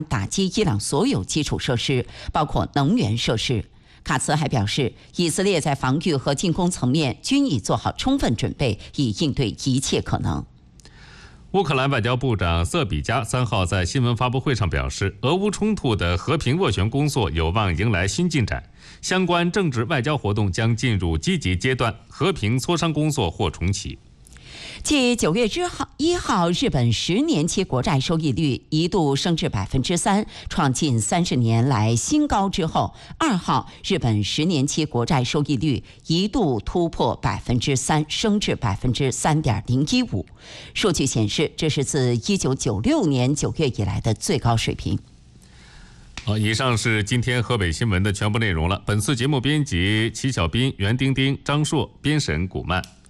打击伊朗所有基础设施，包括能源设施。卡茨还表示，以色列在防御和进攻层面均已做好充分准备，以应对一切可能。 乌克兰外交部长瑟比加3号在新闻发布会上表示，俄乌冲突的和平斡旋工作有望迎来新进展，相关政治外交活动将进入积极阶段，和平磋商工作或重启。 继9月1号，日本10年期国债收益率一度升至3%，创近30年来新高之后，2号日本10年期国债收益率一度突破3%，升至3.015%。数据显示，这是自1996年9月以来的最高水平。 以上是今天河北新闻的全部内容了。本次节目编辑齐小斌、袁丁丁、张硕，编审古曼。